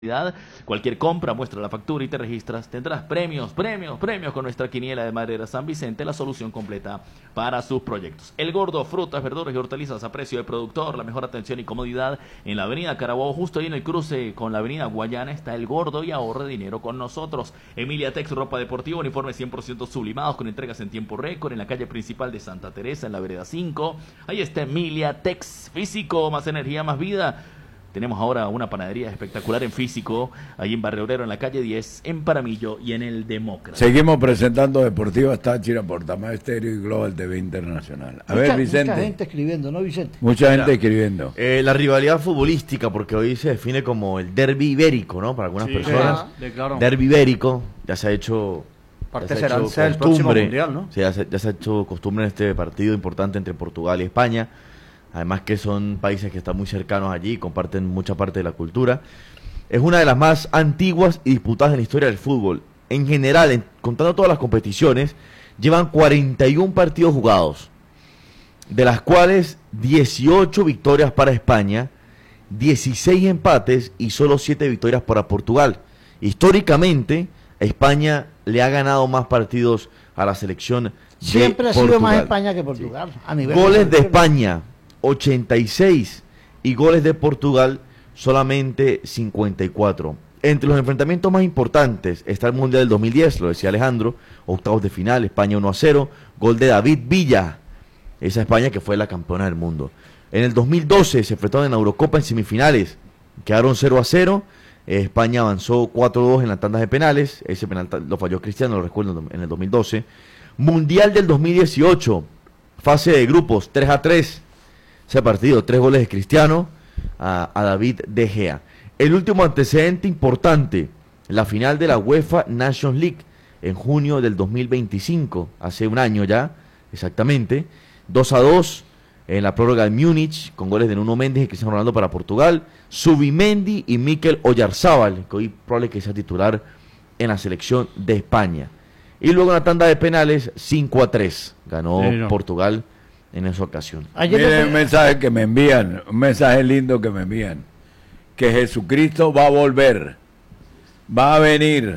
Cualquier compra, muestra la factura y te registras, tendrás premios con nuestra quiniela de Madera San Vicente, la solución completa para sus proyectos. El Gordo, frutas, verduras y hortalizas a precio de productor, la mejor atención y comodidad en la avenida Carabobo, justo ahí en el cruce con la avenida Guayana está El Gordo y ahorre dinero con nosotros. Emilia Tex, ropa deportiva, uniformes 100% sublimados con entregas en tiempo récord en la calle principal de Santa Teresa, en la vereda 5. Ahí está Emilia Tex, físico, más energía, más vida. Tenemos ahora una panadería espectacular en físico, ahí en Barrio Obrero, en la calle 10, en Paramillo y en el Demócrata. Seguimos presentando Deportivas Táchira por Tamar Estéreo y Global TV Internacional. A ver, Vicente. Mucha gente escribiendo, ¿no, Vicente? Mucha gente escribiendo. La rivalidad futbolística, porque hoy se define como el derbi ibérico, ¿no? Para algunas personas. Claro. Derbi ibérico, ya se ha hecho... Parte será el próximo mundial, ¿no? Sí, ya se ha hecho costumbre en este partido importante entre Portugal y España. Además que son países que están muy cercanos allí y comparten mucha parte de la cultura. Es una de las más antiguas y disputadas en la historia del fútbol. En general, contando todas las competiciones, llevan 41 partidos jugados, de las cuales 18 victorias para España, 16 empates y solo 7 victorias para Portugal. Históricamente, España le ha ganado más partidos a la selección de Portugal. Siempre ha sido más España que Portugal. Sí. A nivel goles de España 86 y goles de Portugal solamente 54. Entre los enfrentamientos más importantes está el Mundial del 2010, lo decía Alejandro, octavos de final, España 1-0, gol de David Villa, esa España que fue la campeona del mundo. En el 2012 se enfrentaron en la Eurocopa en semifinales, quedaron 0-0, España avanzó 4-2 en la tanda de penales, ese penal lo falló Cristiano, lo recuerdo, en el 2012. Mundial del 2018, fase de grupos, 3-3. Ese partido, 3 goles de Cristiano a David De Gea. El último antecedente importante, la final de la UEFA Nations League en junio del 2025, hace un año ya, exactamente, 2-2 en la prórroga de Múnich, con goles de Nuno Méndez y Cristiano Ronaldo para Portugal, Zubimendi y Mikel Oyarzábal, que hoy probable que sea titular en la selección de España. Y luego en la tanda de penales, 5-3, ganó Portugal en esa ocasión. Miren un mensaje que me envían, un mensaje lindo que me envían, que Jesucristo va a volver, va a venir.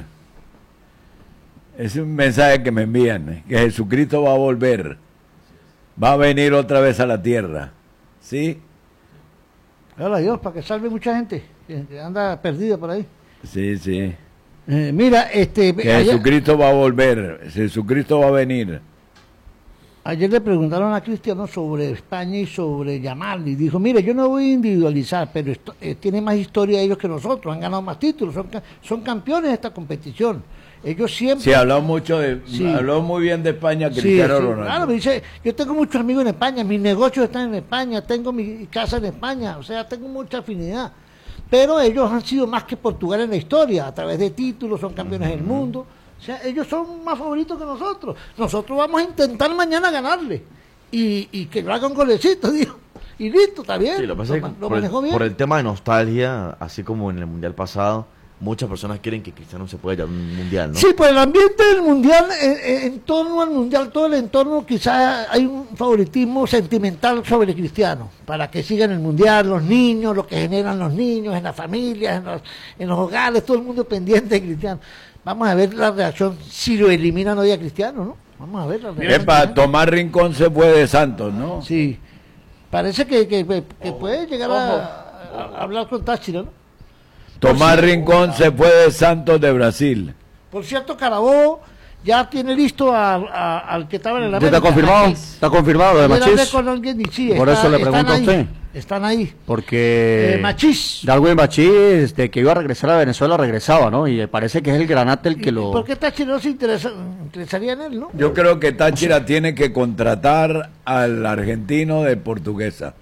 Es un mensaje que me envían, que Jesucristo va a volver, va a venir otra vez a la tierra, ¿sí? Hola Dios, para que salve mucha gente que anda perdida por ahí. Sí, sí. Mira, que Jesucristo va a volver, Jesucristo va a venir. Ayer le preguntaron a Cristiano sobre España y sobre Yamal y dijo, mire, yo no voy a individualizar, pero tiene más historia ellos que nosotros, han ganado más títulos, son campeones de esta competición. Ellos siempre... Sí, habló muy bien de España Cristiano Ronaldo. Claro, me dice, yo tengo muchos amigos en España, mis negocios están en España, tengo mi casa en España, o sea, tengo mucha afinidad. Pero ellos han sido más que Portugal en la historia, a través de títulos, son campeones del mundo. O sea, ellos son más favoritos que nosotros. Nosotros vamos a intentar mañana ganarle. Y que lo haga un golecito, dijo. Y listo, está bien. Sí, lo pasa es que por el tema de nostalgia, así como en el Mundial pasado, muchas personas quieren que Cristiano se pueda llevar un Mundial, ¿no? Sí, pues el ambiente del Mundial, en torno al Mundial, todo el entorno, quizás hay un favoritismo sentimental sobre Cristiano, para que sigan el Mundial, los niños, lo que generan los niños, en las familias, en los hogares, todo el mundo pendiente de Cristiano. Vamos a ver la reacción si lo eliminan hoy a Cristiano, ¿no? Vamos a ver la reacción. Epa, Tomás Rincón se fue de Santos, ¿no? Sí. Parece que puede llegar a hablar con Táchira, ¿no? Tomás Rincón se fue de Santos de Brasil. Por cierto, Carabobo ya tiene listo al que estaba en el América. ¿Está confirmado? ¿Está confirmado lo de Machís? Con alguien y sí, por eso le pregunto a usted. Están ahí. Porque Machís. Darwin Machís, de que iba a regresar a Venezuela, regresaba, ¿no? Y parece que es el Granate el que lo... ¿Por qué Táchira no se interesaría en él, no? Yo creo que Táchira tiene que contratar al argentino de Portuguesa.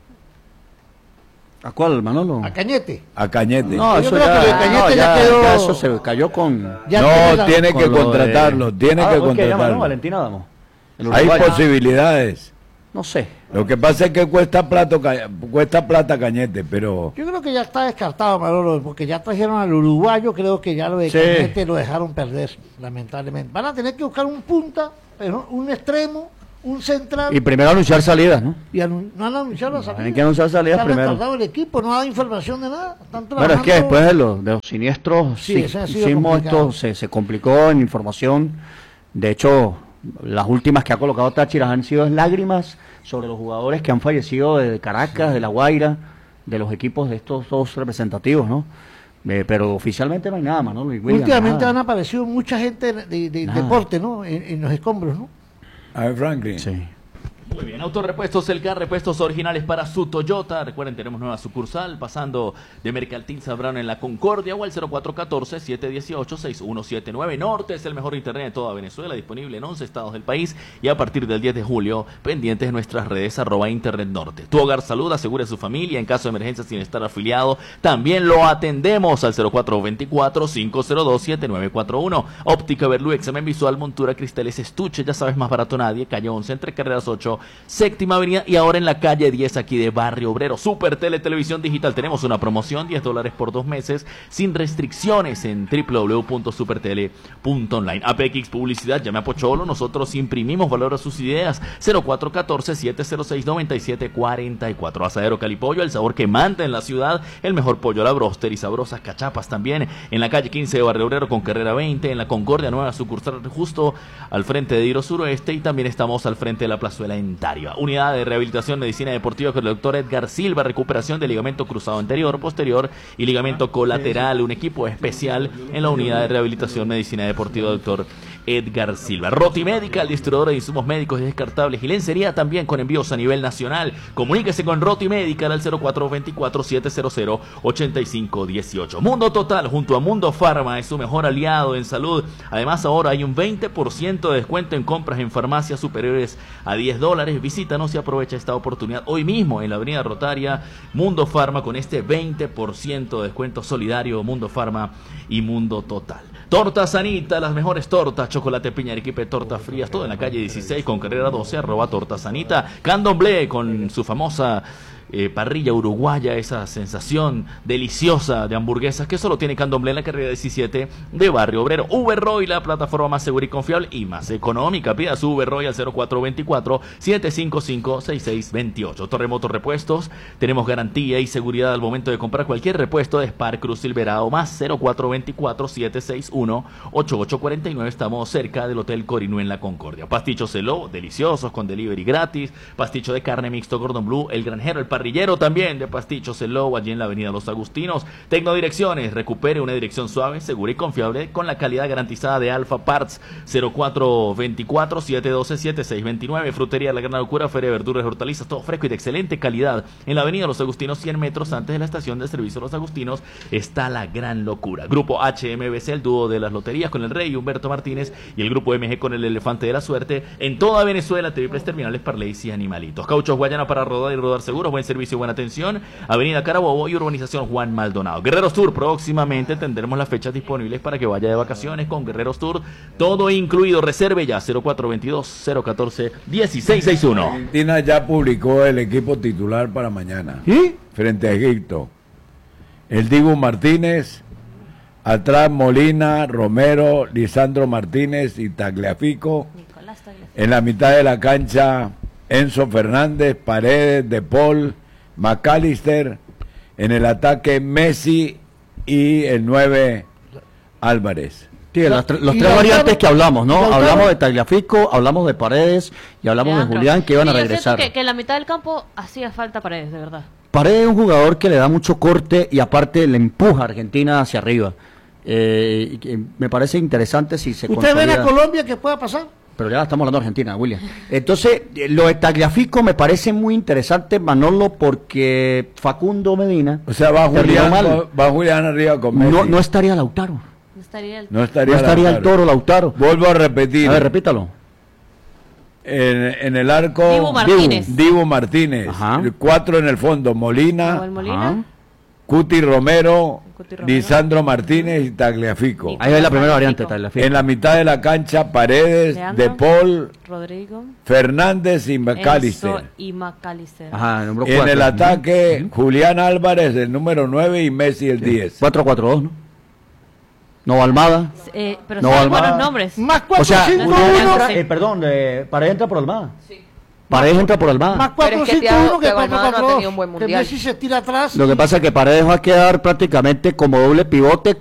¿A cuál, Manolo? A Cañete. A Cañete. No, eso ya quedó... Ya eso se cayó con... No, tiene que contratarlo, tiene que contratarlo. Valentín Adamo. Hay posibilidades. No sé. Lo que pasa es que cuesta plata Cañete, pero... Yo creo que ya está descartado, Manolo, porque ya trajeron al uruguayo, creo que ya lo de Cañete lo dejaron perder, lamentablemente. Van a tener que buscar un punta, pero un extremo, un central. Y primero anunciar salidas, ¿no? No han anunciado la salida. Tienen que anunciar salidas Se ha primero. retardado el equipo, no ha dado información de nada. Están Bueno, es trabajando. que después de los siniestros Sí, ese ha sido sismos, complicado. esto se complicó en información. De hecho, las últimas que ha colocado Táchira han sido lágrimas sobre los jugadores que han fallecido de Caracas, de La Guaira, de los equipos de estos dos representativos, ¿no? Pero oficialmente no hay nada más, ¿no? Luis William, Últimamente nada. han aparecido mucha gente de Nada. deporte, ¿no? En los escombros, ¿no? A ver, Franklin. Sí. Muy bien, Autorepuestos Elcar, repuestos originales para su Toyota. Recuerden, tenemos nueva sucursal pasando de Mercantil Zambrano en la Concordia o al 0414-718-6179. Norte es el mejor internet de toda Venezuela, disponible en 11 estados del país y a partir del 10 de julio, pendientes de nuestras redes @Internet Norte. Tu Hogar Salud, asegure a su familia en caso de emergencia sin estar afiliado. También lo atendemos al 0424-502-7941. Óptica Berlú, examen visual, montura, cristales, estuche, ya sabes, más barato nadie. Calle 11, entre carreras 8, séptima avenida y ahora en la calle 10 aquí de Barrio Obrero. Super Televisión Digital, tenemos una promoción, $10 por 2 meses, sin restricciones en www.supertele.online. APX Publicidad, llame a Pocholo, nosotros imprimimos valor a sus ideas. 0414-706-9744. Asadero Calipollo, el sabor que manda en la ciudad, el mejor pollo a la bróster y sabrosas cachapas también en la calle 15 de Barrio Obrero con carrera 20, en la Concordia, nueva sucursal justo al frente de Diro Suroeste, y también estamos al frente de la plazuela en Tarima. Unidad de Rehabilitación Medicina Deportiva con el doctor Edgar Silva, recuperación de ligamento cruzado anterior, posterior y ligamento colateral, un equipo especial en la Unidad de Rehabilitación Medicina Deportiva doctor Edgar Silva. Roti Medical, distribuidor de insumos médicos y descartables y lencería también con envíos a nivel nacional. Comuníquese con Roti Medical al 0424-700-8518. Mundo Total junto a Mundo Farma es su mejor aliado en salud. Además, ahora hay un 20% de descuento en compras en farmacias superiores a $10. Visítanos y aprovecha esta oportunidad hoy mismo en la Avenida Rotaria. Mundo Farma con este 20% de descuento solidario. Mundo Farma y Mundo Total. Torta Sanita, las mejores tortas, chocolate, piña, arequipe, tortas frías, todo en la calle 16 con carrera 12, @Torta Sanita. Candomblé con su famosa parrilla uruguaya, esa sensación deliciosa de hamburguesas que solo tiene Candomblé en la carrera 17 de Barrio Obrero. Uber Roy, la plataforma más segura y confiable y más económica. Pida su Uber Roy al 0424-755-6628. Terremoto Repuestos, tenemos garantía y seguridad al momento de comprar cualquier repuesto de Spar, Cruz, Silverado, más 0424-761-8849. Estamos cerca del Hotel Corinú en la Concordia. Pastichos Celó, deliciosos con delivery gratis. Pasticho de carne mixto Gordon Blue, El Granjero, el parrillero también de Pastichos Celó, allí en la avenida Los Agustinos. Tecnodirecciones, recupere una dirección suave, segura y confiable con la calidad garantizada de Alfa Parts. 0424-712-7629. Frutería La Gran Locura, Feria de Verduras y Hortalizas, todo fresco y de excelente calidad. En la avenida Los Agustinos, 100 metros antes de la estación de servicio Los Agustinos, está La Gran Locura. Grupo HMBC, el dúo de las loterías con el Rey Humberto Martínez, y el grupo MG con el Elefante de la Suerte. En toda Venezuela, triples terminales, parleys y animalitos. Cauchos Guayana para rodar y rodar seguros, buen servicio y buena atención. Avenida Carabobo y Urbanización Juan Maldonado. Guerreros Tour, próximamente tendremos las fechas disponibles para que vaya de vacaciones con Guerreros Tour, todo incluido. Reserve ya 0422-014-1661. Argentina ya publicó el equipo titular para mañana. ¿Sí? Frente a Egipto. El Dibu Martínez, atrás Molina, Romero, Lisandro Martínez y Tagliafico. En la mitad de la cancha, Enzo Fernández, Paredes, De Paul, McAllister. En el ataque, Messi y el 9, Álvarez. Sí, los tres Lautaro, variantes que hablamos, ¿no? Lautaro. Hablamos de Tagliafico, hablamos de Paredes y hablamos de Leandro. Julián, que iban a Sí, yo regresar. siento que en la mitad del campo hacía falta Paredes, de verdad. Paredes es un jugador que le da mucho corte y aparte le empuja a Argentina hacia arriba. Y que me parece interesante si se ¿Usted ve a consolida. Colombia que pueda pasar? Pero ya estamos hablando de Argentina, William. Entonces, lo de Tagliafico me parece muy interesante, Manolo, porque Facundo Medina O sea, terminó mal. va Julián arriba con Messi. No estaría Lautaro. No estaría el... No estaría, No estaría el Lautaro. Toro Lautaro. Vuelvo a repetir. A ver, repítalo. En el arco, Dibu Martínez. Dibu Martínez. Ajá. 4 en el fondo, Molina, Nahuel Molina. Ajá. Cuti Romero, Cuti Romero. Lisandro Martínez y Tagliafico. Ahí es la primera variante, Tagliafico. Tagliafico. En la mitad de la cancha, Paredes, Leandro. De Paul, Rodrigo. Fernández y McAllister. Enzo y McAllister. Ajá, número En 4. el ataque, Julián Álvarez, el número 9 y Messi el 10. 4-4-2, ¿no? No Almada. Pero No, son Almada. buenos nombres. Más O sea, 4-5-1. Sí. Paredes entra por Almada. Paredes entra por Almada. Más Pero es que 4-5-1 que Thiago Almada no ha 4-4-2. tenido un buen Que mundial. Messi se tira atrás. Lo que pasa es que Paredes va a quedar prácticamente como doble pivote